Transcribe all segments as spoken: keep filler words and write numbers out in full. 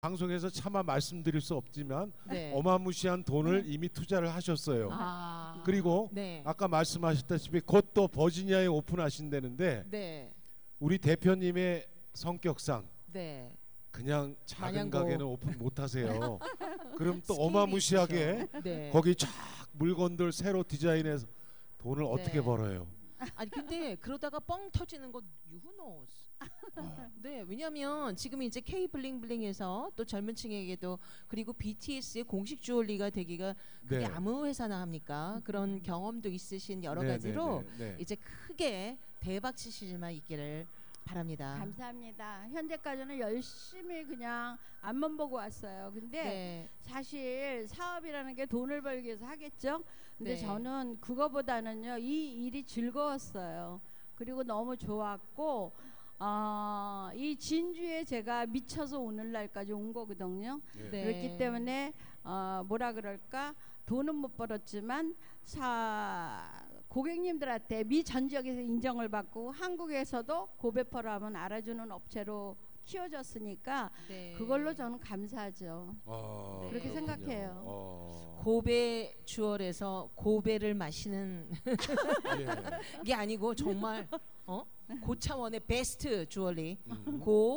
방송에서 차마 말씀드릴 수 없지만 네. 어마무시한 돈을 이미 투자를 하셨어요. 아. 그리고 네. 아까 말씀하셨다시피 곧 또 버지니아에 오픈하신다는데 네. 우리 대표님의 성격상 네. 그냥 작은 마냥고. 가게는 오픈 못 하세요. 그럼 또 스케일이 어마무시하게 있으셔. 네. 거기 쫙 물건들 새로 디자인해서 돈을 어떻게 네. 벌어요? 아니 근데 그러다가 뻥 터지는 거 who knows? 네, 왜냐하면 지금 이제 K 블링블링에서 또 젊은 층에게도 그리고 비티에스의 공식 주얼리가 되기가 그게 네. 아무 회사나 합니까? 그런 경험도 있으신 여러 네, 가지로 네, 네, 네. 이제 크게 대박 치실 만 있기를 바랍니다. 감사합니다. 현재까지는 열심히 그냥 앞만 보고 왔어요. 근데 네. 사실 사업이라는 게 돈을 벌기 위해서 하겠죠. 근데 네. 저는 그거보다는요 이 일이 즐거웠어요. 그리고 너무 좋았고 어, 이 진주에 제가 미쳐서 오늘날까지 온 거거든요. 네. 그렇기 때문에 어, 뭐라 그럴까 돈은 못 벌었지만 사 고객님들한테 미 전 지역에서 인정을 받고 한국에서도 고베퍼라면 알아주는 업체로 키워졌으니까 네. 그걸로 저는 감사하죠. 아, 네. 그렇게 그렇군요. 생각해요. 어. 고베 주얼에서 고베를 마시는 예. 게 아니고 정말 어? 고차원의 베스트 주얼리 음.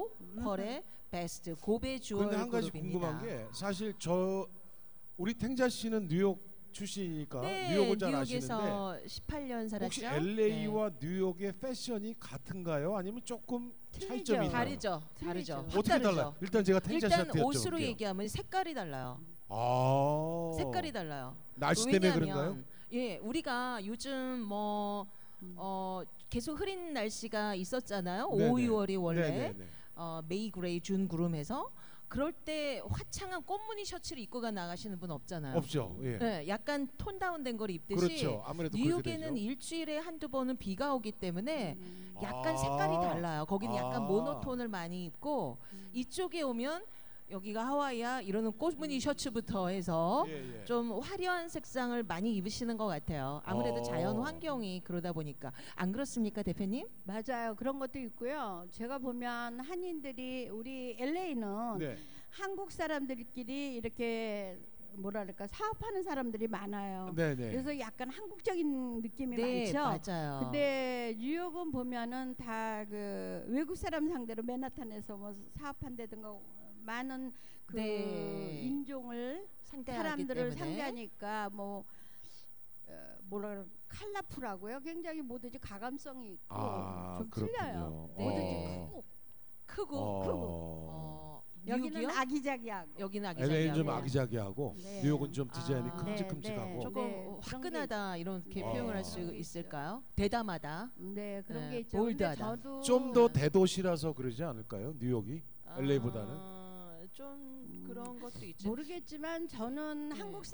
고퀄의 베스트 고베 주얼 그런데 한 가지 그룹입니다. 궁금한 게 사실 저 우리 탱자 씨는 뉴욕 출신이니까 네, 뉴욕을 잘 아시는데 뉴욕에서 십팔 년 살았죠. 혹시 엘에이와 뉴욕의 패션이 같은가요? 아니면 조금 틀리죠. 차이점이 있나요? 다르죠. 다르죠. 틀리죠. 확 어떻게 다르죠. 달라요? 일단 제가 탱자 일단 씨한테 옷으로 여쭤볼게요. 얘기하면 색깔이 달라요. 아, 색깔이 달라요. 날씨 때문에 왜냐하면, 그런가요? 예, 우리가 요즘 뭐 어, 계속 흐린 날씨가 있었잖아요. 네네. 오, 유월이 원래 네네네. 어, 메이, 그레이, 준, 구름해서 그럴 때 화창한 꽃무늬 셔츠를 입고가 나가시는 분 없잖아요. 없죠. 예. 네, 약간 톤 다운된 걸 입듯이 그렇죠. 아무래도 그렇게 뉴욕에는 되죠. 일주일에 한두 번은 비가 오기 때문에 음. 약간 아. 색깔이 달라요. 거기는 약간 아. 모노톤을 많이 입고 음. 이쪽에 오면 여기가 하와이야 이러는 꽃무늬 셔츠부터 해서 예, 예. 좀 화려한 색상을 많이 입으시는 것 같아요. 아무래도 어. 자연 환경이 그러다 보니까 안 그렇습니까, 대표님? 맞아요. 그런 것도 있고요. 제가 보면 한인들이 우리 엘에이는 네. 한국 사람들끼리 이렇게 뭐랄까 사업하는 사람들이 많아요. 네네. 그래서 약간 한국적인 느낌이 네, 많죠. 맞아요. 근데 뉴욕은 보면은 다 그 외국 사람 상대로 맨하탄에서 뭐 사업한다든가 많은 그 네. 인종을 상대하기 사람들을 때문에. 상대하니까 뭐 어, 뭐라 그래 컬러풀하고요. 굉장히 뭐든지 가감성이 있고 아, 좀 그렇군요. 틀려요. 네. 뭐든지 어. 크고 크고 어. 어, 여기는 뉴욕이요? 아기자기하고 여기는 엘에이는 좀 아기자기하고 아기자기하고 네. 뉴욕은 좀 디자인이 아. 큼직큼직하고 네, 네. 조금 네, 그런 화끈하다 이렇게 네. 표현을 할 어. 수 있을까요? 대담하다. 네 그런 네, 게 있죠. 근데 볼드하다. 저도 좀 더 대도시라서 그러지 않을까요? 뉴욕이 엘에이보다는 아, 좀 음, 그런 것도 있죠. 모르겠지만 저는 네. 한국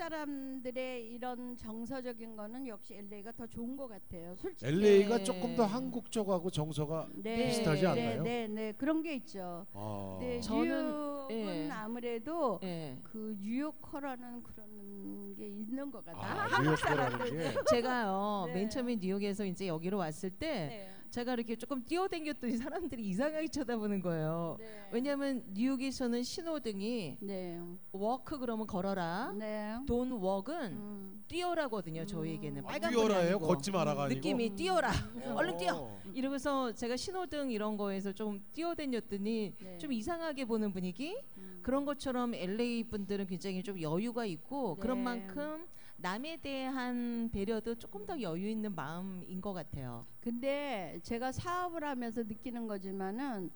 사람들의 이런 정서적인 거는 역시 엘에이가 더 좋은 것 같아요. 솔직히. 엘에이가 네. 조금 더 한국적하고 정서가 네, 비슷하지 네, 않나요? 네, 네, 그런 게 있죠. 아. 네, 저는- 뉴욕은 예. 아무래도 예. 그 뉴요커라는 그런 게 있는 것 같아요. 아, 뉴욕거라는 게 제가요 네. 맨 처음에 뉴욕에서 이제 여기로 왔을 때 네. 제가 이렇게 조금 뛰어댕겼더니 사람들이 이상하게 쳐다보는 거예요. 네. 왜냐하면 뉴욕에서는 신호등이 네. 워크 그러면 걸어라. 네. 돈 워크는 음. 뛰어라거든요. 음. 저에게는 아, 빨간 뛰어라예요? 불이 아니고. 걷지 마라가 아니고? 느낌이 뛰어라. 어. 얼른 뛰어. 이러면서 제가 신호등 이런 거에서 좀 뛰어댕겼더니 네. 좀 이상하게 보는 분위기. 음. 그런 것처럼 엘에이 분들은 굉장히 좀 여유가 있고 네. 그런 만큼 남에 대한 배려도 조금 더 여유 있는 마음인 것 같아요. 근데 제가 사업을 하면서 느끼는 거지만은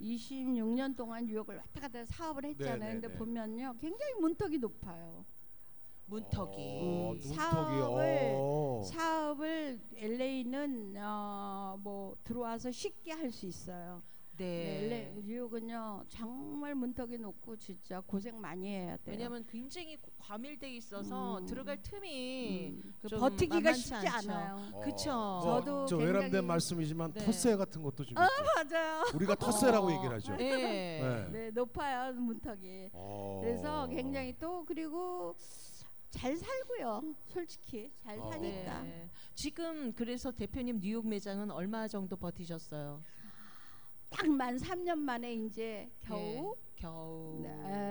이십육 년 동안 뉴욕을 왔다 갔다 해서 사업을 했잖아요. 네, 네, 근데 네. 보면요, 굉장히 문턱이 높아요. 문턱이. 어, 음, 눈턱이 사업을 어. 사업을 엘에이는 어, 뭐 들어와서 쉽게 할 수 있어요. 네, 네. 엘에이, 뉴욕은요 정말 문턱이 높고 진짜 고생 많이 해야 돼요. 왜냐하면 굉장히 과밀돼 있어서 음. 들어갈 틈이 음, 그 좀 버티기가 만만치 쉽지 않죠. 않아요. 어. 그쵸. 뭐, 저도 저 굉장히- 외람된 말씀이지만 네. 텃세 같은 것도 좀 아, 있고 맞아요. 우리가 텃세라고 어. 얘기를 하죠. 네. 네. 네, 높아요 문턱이. 어. 그래서 굉장히 또 그리고 잘 살고요. 솔직히 잘 어. 사니까. 네. 지금 그래서 대표님 뉴욕 매장은 얼마 정도 버티셨어요? 딱 만 삼 년 만에 이제 겨우 네. 겨우. 네.